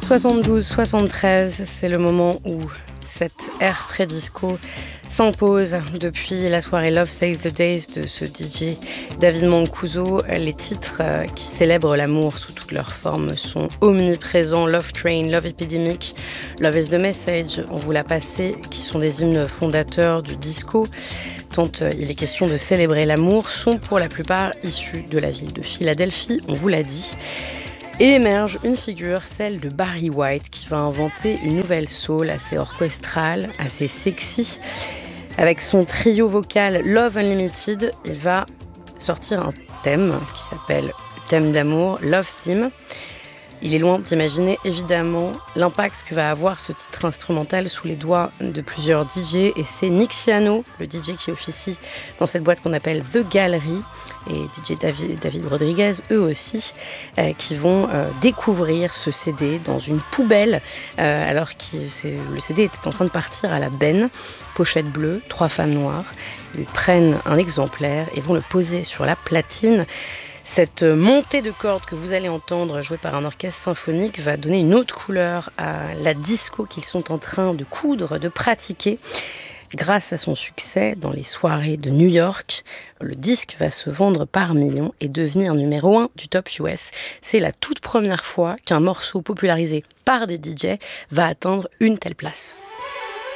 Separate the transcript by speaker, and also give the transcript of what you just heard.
Speaker 1: 72-73, c'est le moment où cette ère pré-disco s'impose depuis la soirée Love Save the Days de ce DJ David Mancuso. Les titres qui célèbrent l'amour sous toutes leurs formes sont omniprésents. Love Train, Love Epidemic, Love is the Message, on vous l'a passé, qui sont des hymnes fondateurs du disco. Tant il est question de célébrer l'amour, sont pour la plupart issus de la ville de Philadelphie, on vous l'a dit. Et émerge une figure, celle de Barry White, qui va inventer une nouvelle soul assez orchestrale, assez sexy. Avec son trio vocal Love Unlimited, il va sortir un thème qui s'appelle thème d'amour, Love Theme. Il est loin d'imaginer évidemment l'impact que va avoir ce titre instrumental sous les doigts de plusieurs DJ, et c'est Nick Siano, le DJ qui officie dans cette boîte qu'on appelle The Gallery, et DJ David Rodriguez, eux aussi, qui vont découvrir ce CD dans une poubelle, alors que le CD était en train de partir à la benne, pochette bleue, 3 femmes noires. Ils prennent un exemplaire et vont le poser sur la platine. Cette montée de cordes que vous allez entendre jouée par un orchestre symphonique va donner une autre couleur à la disco qu'ils sont en train de coudre, de pratiquer. Grâce à son succès dans les soirées de New York, le disque va se vendre par millions et devenir numéro 1 du top US. C'est la toute première fois qu'un morceau popularisé par des DJ va atteindre une telle place.